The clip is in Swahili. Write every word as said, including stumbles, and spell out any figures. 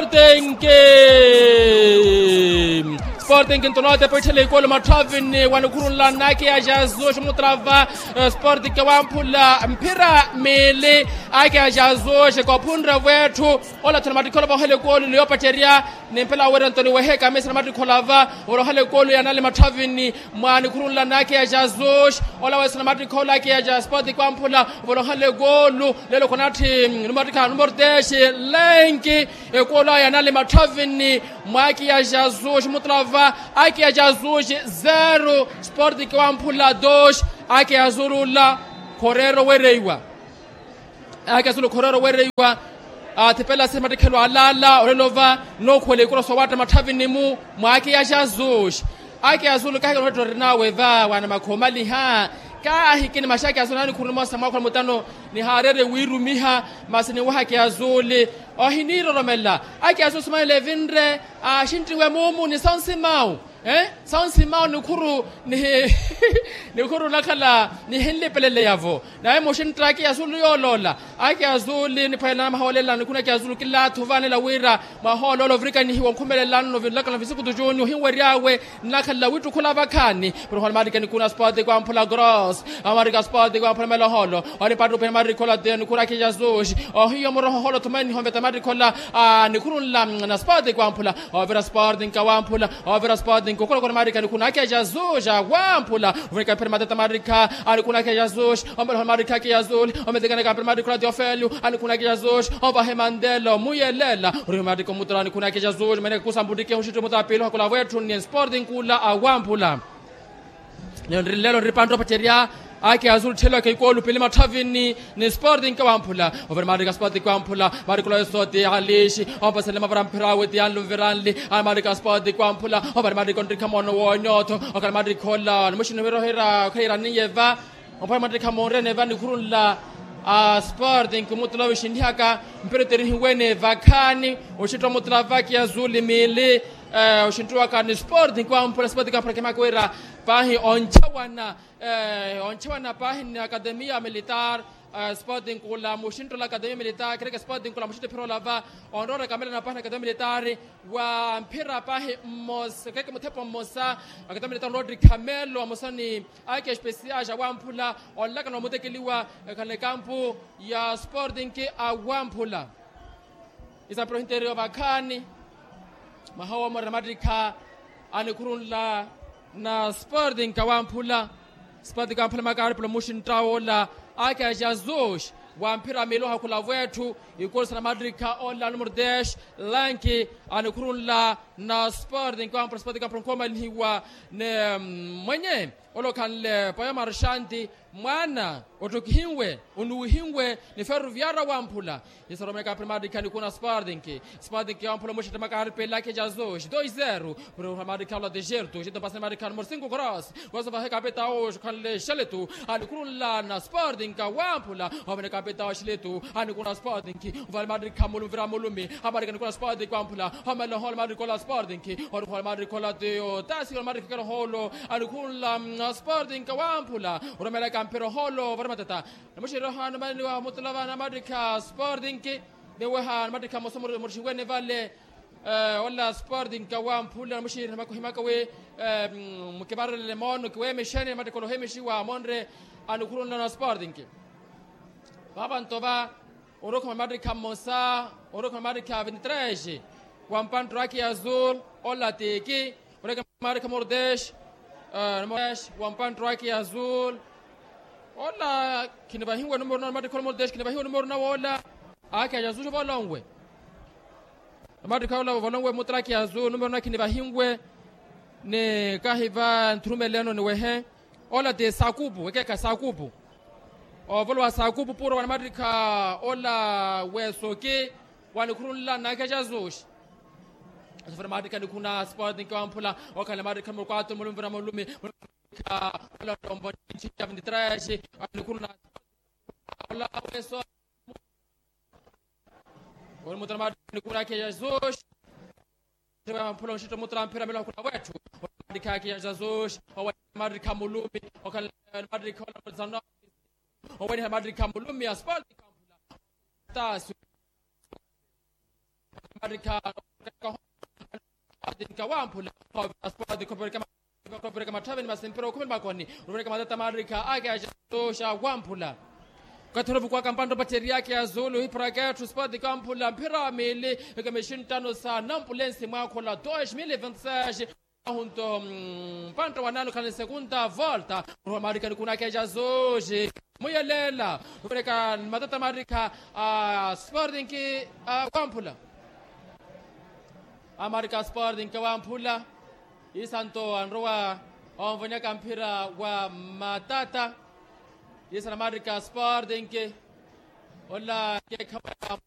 Sporting Sporting Intonote Pechele Kolo Matravin Wanukurula Naki Ajazo Mutrava Sporting Wampula Mpira Mele Aka Jazo Shekopundra Wetu Ola Tomatikola Helecol Leopateria Nempela Werantoni Weheka Mesa Matikolava or Helecol Yanali Matravini Manukurula Naki Ajazo Ola West Matikola Kia Sporting Wampula or Helegolu Lelo Konati Numatica Numordesh Lenki Ekola Yanali Matravini Maki Ajazo Mutrava Aki Ajazuji zero Sporting Wampula dosh Aki Azurula Correro Werewa Aki Azulu Correro Werewa Tepela Sematikelo Alala Orelova no Kwele Krosowata Matavinimu Maki Ajazuj Aki Azulu Kairo Weva Wanamakoma ha Ka hikini mashaki azonani kuruma samako mutano ni harere wiru miha masini wahaki azuli ohiniro romella aki azosuma levindre a shintiwe mumu ni sansimau eh sansimau ni kuru ni ni kuru nakala ni henle pelele yavo na emotion track azuli yolola aki azuli ni phela maholela ni kuna ki azuli kila thuvane la wira maholo lovrika ni wonkomelela no vilakala visiku dujoni hinweriawe nakala witu kula bakhani pero holmadike ni kuna sport kwa mpula gross America Sporting Wampula Holo or the Padro Maricola de Nukuraki Jazush or Hiomoro Holo to many Hombeta Maricola Nikurula and a Sporting Wampula over a Sporting Kawampula over a Sporting Kokoro Marica Nukunaka Jazuja Wampula Vika Permata Marica and Kunaka Jazush over Marica Yazul or Medicana Maricola de Ofelu and Kunaki Jazush over Hemandelo Muyelela Rumadico Mutra and Kunaki Jazuj Menecusa Budike Hushumuta Pilo Kulavetun Sporting Kula Wampula Lelo Ripandro Pateria Aki Azul Chelo Kolo Pilima Tavini, ni Sporting Kawampula, over Marica Sporting Kawampula, Maricola Soti, Alishi, over Selema Rampera with the Anluverandi, America Sporting Kawampula, over Maricon Camon or Noto, or Maricola, Mushinero Hera, Kera Nieva, over Marica Morene Vanukurula, Sporting Kumutlovish in Haka, Imperator Hiwene, Vakani, Oshitomutlavakia Zuli Mili, Oshintuaka, ni Sporting Kawampula, Sporting Kamakawera. Pahi onchawana eh onchawana pahi ni Academia Militar Sporting kula mushinto la Academia Militar kreka Sporting kula mushito pero lava onrora kamera na pahi Academia Militar wa mpira pahi mos kreka mutepo mosa Academia Militar Rodri Camelo amosani ake special ja wampula onlaka no mutekeliwa kale kampu ya Sporting ki awampula isa pro interior bakani mahawa maramadika anikurunla na Sporting Kawampula Sporting Kawampula magari promotion traola aka Jazush wampira melo hakula wetu ikosa na Madrika ola numordesh lanki anikurunla na Sporting Kawampula Sporting Kawampula koma niwa ne mwenye olokanle paya marshanti mwana otokihinwe unuhinwe ni Ferroviara Wampula isaromeka primadika ni kuna Sporting Sporting Wampula moshita makari pela ke Jazush two zero pro Madrika la dejerto jita pasna Madrika number cinco cross wazo va kapeta hoje kanle sheletu alikurula na Sporting Wampula obene kapeta sheletu anikuna Sporting val Madrika mulu vira mulumi Amerika ni kuna Sporting Wampula hamala hol Madrika Sporting or hol Madrika de tasi Madrika holo anikula Sporting Wampula uromela kampero holo varmatata mushiro han mani wa mutlava na Madrika Sporting de wahan Madrika mosomo murshiwene vale wala Sporting Wampula mushiro makohimaka we mukibar lemon kwe meshane Madrika lo hemeshi wa monre anukuruna na Sporting baba ntova oroko Madrika mosa oroko Madrika twenty-three wampanto yake azul ola teki oroko Madrika mordesh Modesh wampanto yake azul Ola kinabahingwa numero na Madrika Modesh kinabahingwa numero na wala aka Jazush volongwe Madrika wala volongwe mutraki azul numero na kinabahingwe ne kahiva ntrumeleno ne wehe ola de sakubu wekeka sakubu o volwa sakubu puro wa Madrika ola wesoke wanikurula na Jazush Asafara Madrika ni kuna Sporting Kawampula wakala Madrika mkwato mulumvira mulumi ka wala tombo nchi ya twenty-three anikuna wala weso wala mutama nikuna ke Jazush kwa mpolo shito mutama mpira mela kuna wetu Madrika ke Jazush wala Madrika mulumi wakala Madrika wala zana wala Madrika mulumi ya Sporting Kawampula tasu marika Kawampula Sport the Coperca Coperca Matavin Masimpero Kumakoni Rureka Madata Marika Agaja Tosha Wampula Katorovu kwa kampando bateri yake ya Zulu hipraga tu Sport the Kampula mpira mele kameshin tano sa nampulensi mwako la dois mil e vinte e seis junto panto wanano kana segunda volta Marika kuna keja zoje Moyalela Rureka Madata Marika Sporting ki Kampula America Sporting Kawampula Isanto Anroa Onvonya Kampira wa Matata Yes America Sporting Ola ke